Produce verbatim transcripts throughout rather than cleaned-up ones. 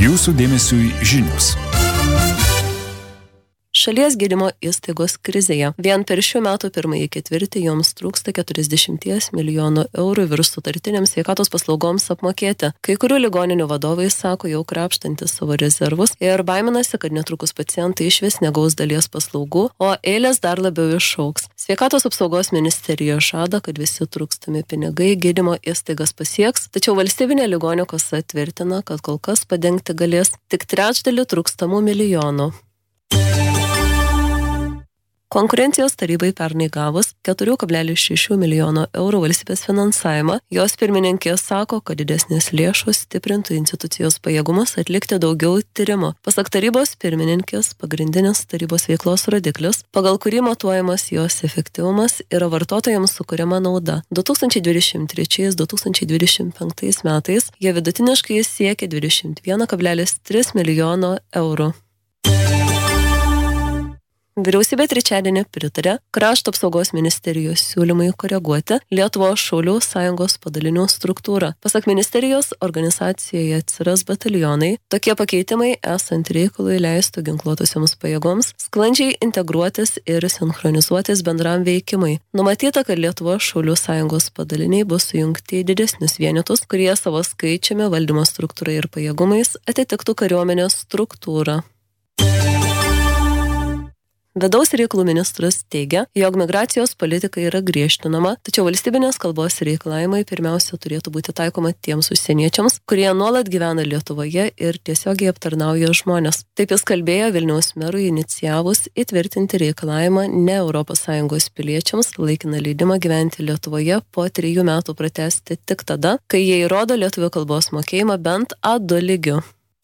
Jūsų dėmesiui žinios. Šalies gydymo įstaigos krizėje. Vien per šių metų pirmąjį ketvirtį joms trūksta keturiasdešimt milijonų eurų virš sutartinėms sveikatos paslaugoms apmokėti. Kai kurių ligoninių vadovai sako jau krapštantis savo rezervus ir baiminasi, kad netrukus pacientai išvis negaus dalies paslaugų, o eilės dar labiau išaugs. Sveikatos apsaugos ministerija žada, kad visi trūkstami pinigai gydymo įstaigas pasieks, tačiau valstybinė ligonių kasa tvirtina, kad kol kas padengti galės tik trečdalį trūkstamų milijonų. Konkurencijos tarybai pernai gavus keturi kablelis šeši milijono eurų valstybės finansavimą, jos pirmininkė sako, kad didesnės lėšos stiprintų institucijos pajėgumus atlikti daugiau tyrimų. Pasak tarybos pirmininkės, pagrindinis tarybos veiklos rodiklis, pagal kurį matuojamas jos efektyvumas, yra vartotojams sukuriama nauda. du tūkstančiai dvidešimt trečiais - du tūkstančiai dvidešimt penktais metais jie vidutiniškai siekia dvidešimt vienas kablelis tris milijono eurų. Vyriausybė trečiadienį pritarė Krašto apsaugos ministerijos siūlymui koreguoti Lietuvos šaulių sąjungos padalinių struktūrą. Pasak ministerijos, organizacijoje atsiras batalionai. Tokie pakeitimai esant reikalui leistų ginkluotosioms pajėgoms sklandžiai integruotis ir sinchronizuotis bendram veikimui. Numatyta, kad Lietuvos šaulių sąjungos padaliniai bus sujungti į didesnius vienetus, kurie savo skaičiumi, valdymo struktūrai ir pajėgumais atitiktų kariuomenės struktūrą. Vidaus reikalų ministras teigia, jog migracijos politika yra griežtinama, tačiau valstybinės kalbos reikalavimai pirmiausia turėtų būti taikoma tiems užsieniečiams, kurie nuolat gyvena Lietuvoje ir tiesiogiai aptarnauja žmonės. Taip jis kalbėjo Vilniaus merui inicijavus įtvirtinti reikalavimą ne Europos Sąjungos piliečiams laikiną leidimą gyventi Lietuvoje po trijų metų pratęsti tik tada, kai jie įrodo lietuvių kalbos mokėjimą bent A du lygiu.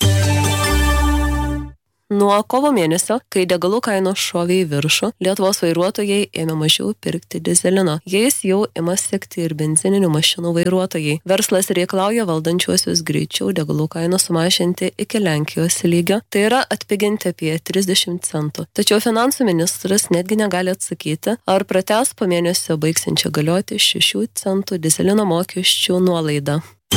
Nuo kovo mėnesio, kai degalų kainos šovė į viršų, Lietuvos vairuotojai ėmė mažiau pirkti dizelino. Jais jau ima sekti ir benzininių mašinų vairuotojai. Verslas reikalauja valdančiuosius greičiau degalų kainą sumažinti iki Lenkijos lygio, tai yra atpiginti apie trisdešimt centų. Tačiau finansų ministras netgi negali atsakyti, ar pratęs po mėnesio baigsiančią galioti šešių centų dizelino mokesčių nuolaidą.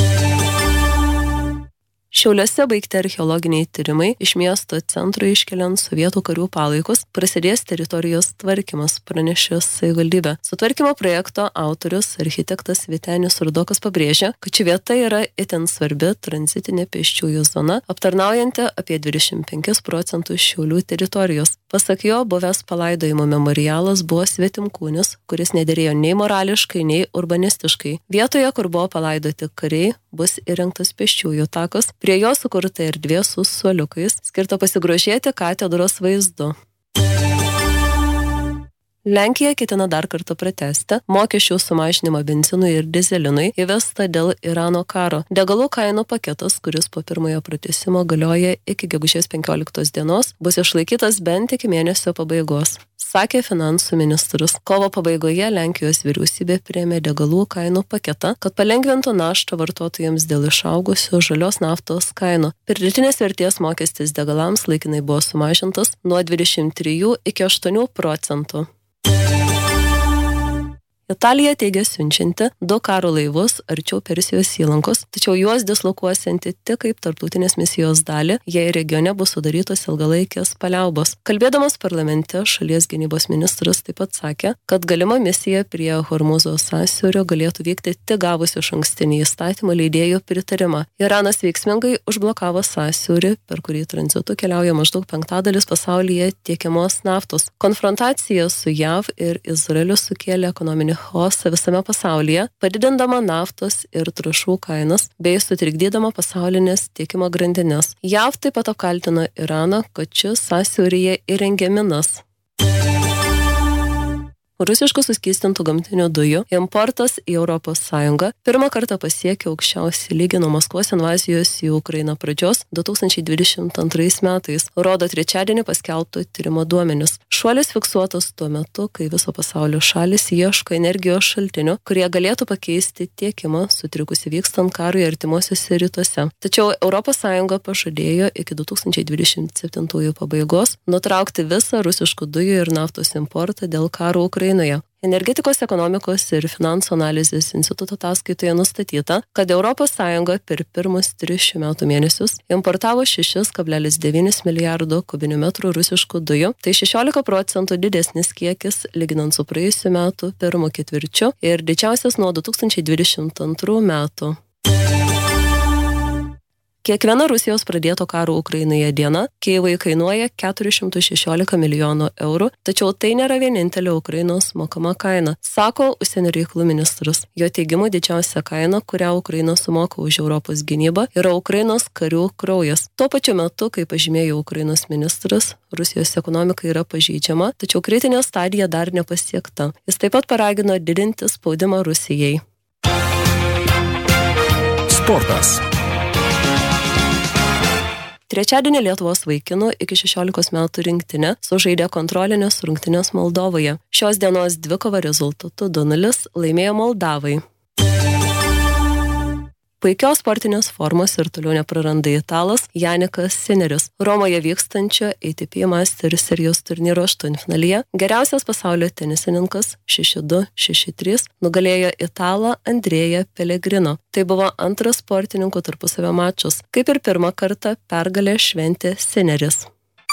Šiauliuose baigti archeologiniai tyrimai, iš miesto centro iškeliant sovietų karių palaikus, prasidės teritorijos tvarkymas, pranešė savivaldybė. Sutvarkymo projekto autorius, architektas Vytenis Rudokas pabrėžia, kad ši vieta yra itin svarbi tranzitinė pėsčiųjų zona, aptarnaujanti apie dvidešimt penkis procentus Šiaulių teritorijos. Pasak jo, buvęs palaidojimo memorialas buvo svetimkūnis, kuris nederėjo nei morališkai, nei urbanistiškai. Vietoje, kur buvo palaidoti kariai, bus įrengtas pėsčiųjų takas, prie jo sukurta erdvė su suoliukais, skirta pasigrožėti katedros vaizdu. Lenkija ketina dar kartą pratęsti mokesčių sumažinimą benzinui ir dizelinui įvestą dėl Irano karo. Degalų kainų paketas, kuris po pirmojo pratęsimo galioja iki gegužės penkioliktos dienos, bus išlaikytas bent iki mėnesio pabaigos, sakė finansų ministras. Kovo pabaigoje Lenkijos vyriausybė priėmė degalų kainų paketą, kad palengvintų naštą vartotojams dėl išaugusių žalios naftos kainų. Pridėtinės vertės mokestis degalams laikinai buvo sumažintas nuo dvidešimt trijų iki aštuonių procentų. Italija teigia siunčianti du karo laivus arčiau Persijos įlankos, tačiau juos dislokuosianti tik kaip tarptautinės misijos dalį, jei regione bus sudarytos ilgalaikės paliaubos. Kalbėdamas parlamente, šalies gynybos ministras taip pat sakė, kad galima misija prie Hormuzo sąsiaurio galėtų vykti tik gavus išankstinį įstatymą leidėjų pritarimą. Iranas veiksmingai užblokavo sąsiaurį, per kurį tranzitu keliauja maždaug penktadalis pasaulyje tiekiamos naftos. Konfrontacija su J A V ir Izraeliu sukėlė ekonominį chaosą visame pasaulyje, padidindama naftos ir trąšų kainas bei sutrikdydama pasaulinės tiekimo grandinės. J A V taip pat apkaltino Iraną, kad šis sąsiauryje įrengė minas. Rusiškų suskystintų gamtinių dujų importas į Europos Sąjungą pirmą kartą pasiekė aukščiausią lygį nuo Maskvos invazijos į Ukrainą pradžios du tūkstančiai dvidešimt antrais metais, rodo trečiadienį paskelbto tyrimo duomenis. Šuolis fiksuotas tuo metu, kai viso pasaulio šalis ieško energijos šaltinių, kurie galėtų pakeisti tiekimą sutrikusi vykstant karui artimuosiuose rytuose. Tačiau Europos Sąjunga pažadėjo iki du tūkstančiai dvidešimt septintųjų pabaigos nutraukti visą rusiškų dujų ir naftos importą dėl karo Ukrainoje. Energetikos, ekonomikos ir finansų analizės instituto ataskaitoje nustatyta, kad Europos Sąjunga per pirmus tris šių metų mėnesius importavo šeši kablelis devyni milijardo kubinių metrų rusiškų dujų, tai šešiolika procentų didesnis kiekis lyginant su praėjusiu metu pirmu ketvirčiu ir didžiausias nuo du tūkstančiai dvidešimt antrų metų. Kiekviena Rusijos pradėto karo Ukrainoje diena Kijevui kainuoja keturis šimtus šešiolika milijonų eurų, tačiau tai nėra vienintelė Ukrainos mokama kaina, sako užsienio reikalų ministras. Jo teigimu didžiausia kaina, kurią Ukraina sumoka už Europos gynybą, yra Ukrainos karių kraujas. Tuo pačiu metu, kaip pažymėjo Ukrainos ministras, Rusijos ekonomika yra pažeidžiama, tačiau kritinė stadija dar nepasiekta. Jis taip pat paragino didinti spaudimą Rusijai. Sportas. Trečiadienį Lietuvos vaikinų iki šešiolikos metų rinktinė sužaidė kontrolinės rungtynės Moldovoje. Šios dienos dvikova rezultatu du nulis laimėjo Moldavai. Puikios sportinės formos ir toliau nepraranda italas Janikas Sineris. Romoje vykstančio A T P Masters serijos turnyro aštuntfinalyje geriausias pasaulio tenisininkas šeši du šeši trys nugalėjo italą Andrėją Pellegrino. Tai buvo antras sportininkų tarpusavio mačas. Kaip ir pirmą kartą pergalę šventė Sineris.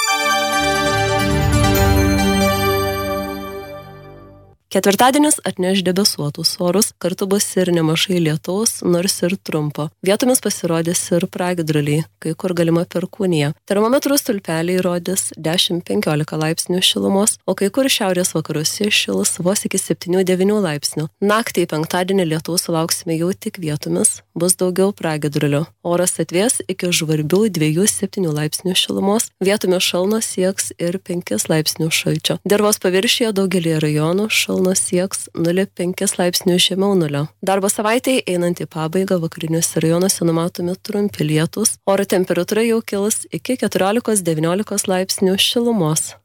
Ketvirtadienis atneš debesuotus orus, kartu bus ir nemažai lietaus, nors ir trumpo. Vietomis pasirodys ir pragiedruliai, kai kur galima perkūnija. Termometrų stulpeliai rodys dešimt penkiolika laipsnių šilumos, o kai kur šiaurės vakaruose šils vos iki septynių devynių laipsnių. Naktį penktadienį lietaus sulauksime jau tik vietomis, bus daugiau pragiedrulių. Oras atvės iki žvarbių dviejų septynių laipsnių šilumos, vietomis šalnos sieks ir penkis laipsnių šalčio. Dirvos paviršiuje daugelį rajonų šalnos sieks nulį penkis laipsnių žemiau nulio. Darbo savaitėje einant į pabaigą vakariniuose rajonuose numatomi trumpi lietūs, oro temperatūra jau kils iki keturiolikos devyniolikos laipsnių šilumos.